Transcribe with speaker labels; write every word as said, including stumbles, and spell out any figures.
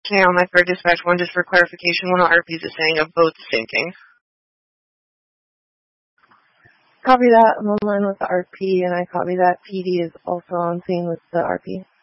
Speaker 1: Okay, on my third dispatch one, just for clarification, one of R Ps is saying a boat sinking.
Speaker 2: Copy that. I'm online with the R P, and I copy that. P D is also on scene with the R P.